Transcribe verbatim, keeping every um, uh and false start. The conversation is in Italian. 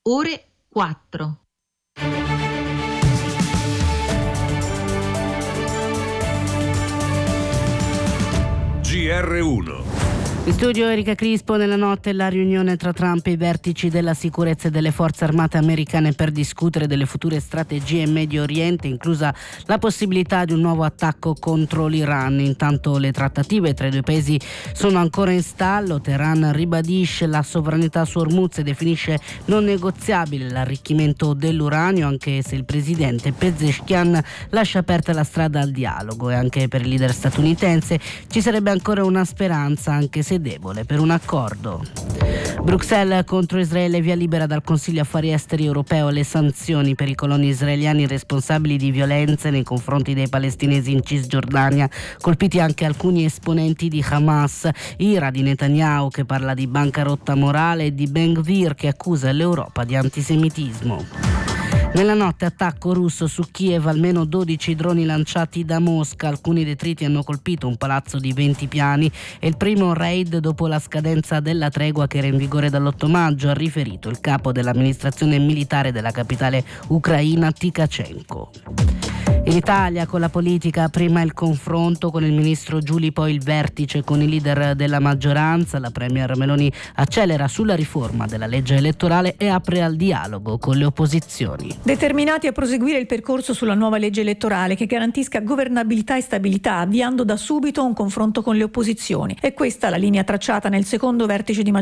ore quattro. G R uno. In studio Erika Crispo. Nella notte la riunione tra Trump e i vertici della sicurezza e delle forze armate americane per discutere delle future strategie in Medio Oriente, inclusa la possibilità di un nuovo attacco contro l'Iran. Intanto le trattative tra i due paesi sono ancora in stallo. Teheran ribadisce la sovranità su Hormuz e definisce non negoziabile l'arricchimento dell'uranio, anche se il presidente Pezeshkian lascia aperta la strada al dialogo. E anche per il leader statunitense ci sarebbe ancora una speranza, anche se debole, per un accordo. Bruxelles contro Israele, via libera dal Consiglio Affari Esteri europeo alle sanzioni per i coloni israeliani responsabili di violenze nei confronti dei palestinesi in Cisgiordania, colpiti anche alcuni esponenti di Hamas. Ira di Netanyahu, che parla di bancarotta morale, e di Ben Gvir, che accusa l'Europa di antisemitismo. Nella notte attacco russo su Kiev, almeno dodici droni lanciati da Mosca. Alcuni detriti hanno colpito un palazzo di venti piani. È il primo raid dopo la scadenza della tregua che era in vigore dall'otto maggio, ha riferito il capo dell'amministrazione militare della capitale ucraina Tkachenko. In Italia, con la politica, prima il confronto con il ministro Giuli, poi il vertice con i leader della maggioranza. La premier Meloni accelera sulla riforma della legge elettorale e apre al dialogo con le opposizioni. Determinati a proseguire il percorso sulla nuova legge elettorale che garantisca governabilità e stabilità, avviando da subito un confronto con le opposizioni. È questa la linea tracciata nel secondo vertice di maggioranza